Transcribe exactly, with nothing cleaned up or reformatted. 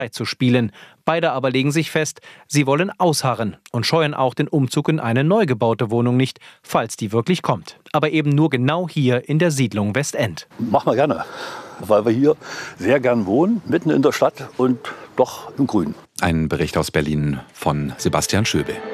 zu spielen. Beide aber legen sich fest, sie wollen ausharren und scheuen auch den Umzug in eine neu gebaute Wohnung nicht, falls die wirklich kommt. Aber eben nur genau hier in der Siedlung Westend. Machen wir gerne, weil wir hier sehr gern wohnen, mitten in der Stadt und doch im Grün. Ein Bericht aus Berlin von Sebastian Schöbel.